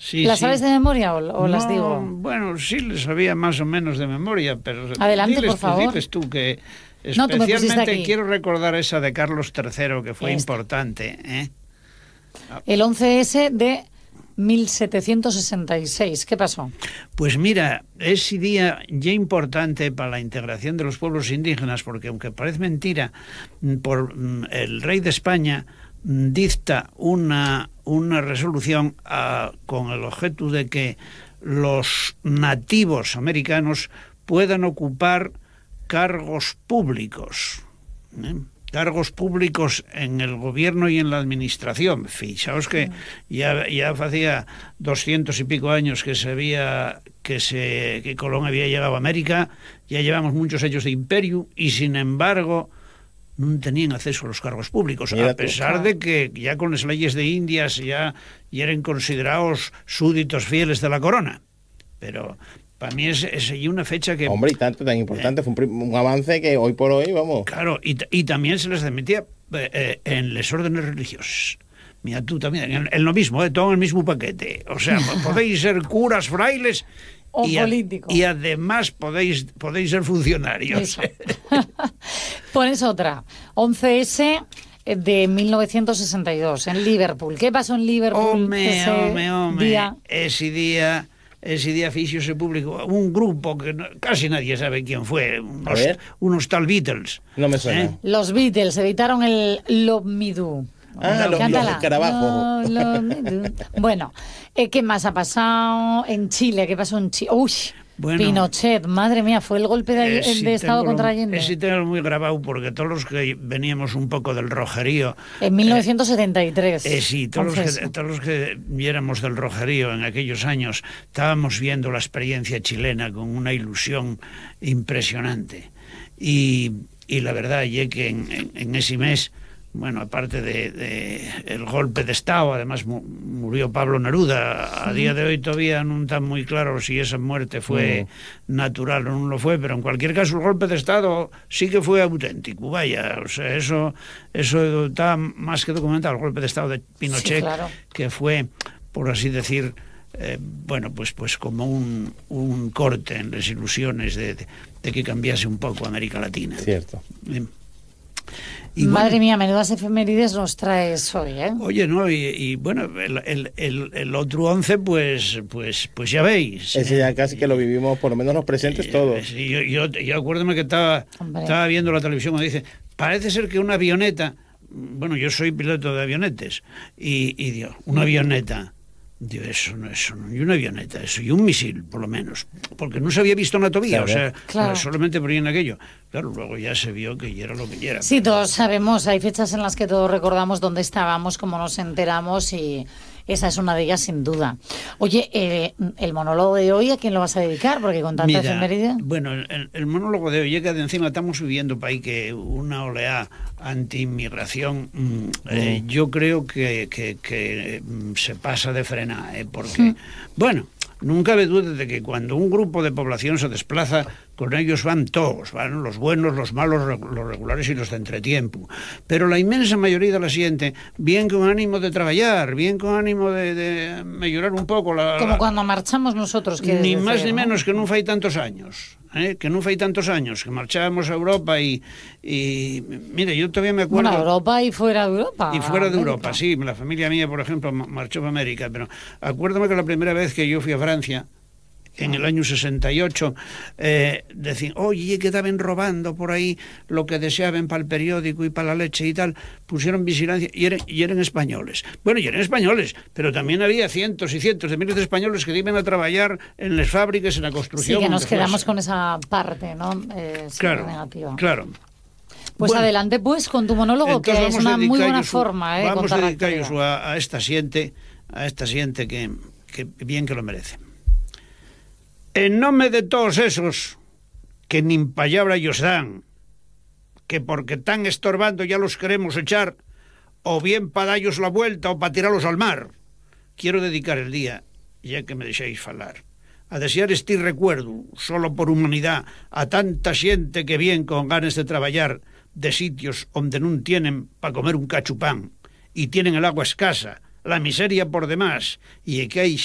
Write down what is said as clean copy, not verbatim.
Sí, ¿Las sí. sabes de memoria o las No, digo? bueno, sí les sabía más o menos de memoria, pero Adelante, por favor. diles tú que No, tú me pusiste especialmente aquí. quiero recordar esa de Carlos III, que fue Esta. importante, ¿eh? El 11S de 1766. ¿Qué pasó? Pues mira, ese día ya importante para la integración de los pueblos indígenas, porque aunque parece mentira, el rey de España dicta una resolución con el objeto de que los nativos americanos puedan ocupar cargos públicos, ¿eh? Cargos públicos en el gobierno y en la administración. Fijaos que ya hacía 200 y pico años que que Colón había llegado a América, ya llevamos muchos años de imperio y sin embargo no tenían acceso a los cargos públicos, a pesar de que ya con las leyes de Indias ya eran considerados súbditos fieles de la corona. Pero para mí es una fecha que... Hombre, y tanto, tan importante, fue un avance que hoy por hoy, vamos... Claro, y también se les admitía en los órdenes religiosos. Mira, tú también, en lo mismo, todo en el mismo paquete. O sea, podéis ser curas, frailes... O políticos. Y además podéis ser funcionarios. Pones otra. 11S de 1962, en Liverpool. ¿Qué pasó en Liverpool Home. día? Ese día fíxose público un grupo que casi nadie sabe quién fue, unos tal Beatles. No me suena. Los Beatles editaron el Love Me Do. Los escarabajos. Bueno, ¿qué más ha pasado en Chile? ¿Qué pasó en Chile? Uy, bueno, Pinochet, madre mía, fue el golpe de Estado contra Allende. Ese tengo muy grabado porque todos los que veníamos un poco del rojerío... En 1973. Sí, todos los que viéramos del rojerío en aquellos años estábamos viendo la experiencia chilena con una ilusión impresionante. Y la verdad es que en ese mes... Bueno, aparte de el golpe de Estado, además murió Pablo Neruda. A día de hoy todavía no está muy claro si esa muerte fue natural o no lo fue, pero en cualquier caso el golpe de Estado sí que fue auténtico. Vaya, o sea, eso está más que documentado, el golpe de Estado de Pinochet, sí, claro, que fue, por así decir, bueno, pues como un corte en las ilusiones de que cambiase un poco América Latina. Cierto. Y madre bueno, mía, menudas efemérides nos traes hoy, ¿eh? Oye, no, y bueno, el otro 11, pues ya veis. Ese ya casi que lo vivimos, por lo menos los presentes todos. Sí, yo acuérdame que estaba viendo la televisión cuando dice, parece ser que una avioneta, bueno, yo soy piloto de avionetes, y digo, una avioneta, digo, eso no, y una avioneta, eso, y un misil, por lo menos, porque no se había visto una todavía, claro, o sea, claro, solamente ponían aquello. Claro, luego ya se vio que era lo que era. Sí, todos sabemos, hay fechas en las que todos recordamos dónde estábamos, cómo nos enteramos, y esa es una de ellas sin duda. Oye, el monólogo de hoy, ¿a quién lo vas a dedicar? Porque con tanta efeméride... Bueno, el monólogo de hoy llega de encima, estamos viviendo para ahí que una oleada anti-inmigración, yo creo que se pasa de frena, porque, bueno, nunca cabe duda de que cuando un grupo de población se desplaza, con ellos van todos, van los buenos, los malos, los regulares y los de entretiempo. Pero la inmensa mayoría de la gente, bien con ánimo de trabajar, bien con ánimo de mejorar un poco como cuando marchamos nosotros, ni más ni menos, que no fai tantos años. Que no fai tantos años, que marchábamos a Europa y mire, yo todavía me acuerdo... Bueno, Europa y fuera de Europa. Y fuera de Europa, sí. La familia mía, por ejemplo, marchó a América, pero acuérdame que la primera vez que yo fui a Francia, en el año 68, decían, oye, que estaban robando por ahí lo que deseaban para el periódico y para la leche y tal, pusieron vigilancia y eran españoles. Bueno, y eran españoles, pero también había cientos y cientos de miles de españoles que iban a trabajar en las fábricas, en la construcción. Sí, que nos quedamos con esa parte, ¿no? Claro, negativa. Claro. Pues bueno, adelante pues con tu monólogo, que es una muy buena forma de vamos contar a dedicarnos a esta siente que bien que lo merece. En nombre de todos esos que nin palabra ellos dan, que porque están estorbando ya los queremos echar, o bien para darlos la vuelta o para tirarlos al mar, quiero dedicar el día, ya que me deixéis falar, a desear este recuerdo, solo por humanidad, a tanta xente que bien con ganas de traballar de sitios onde non tienen para comer un cachupán, y tienen el agua escasa, la miseria por demás, y que hai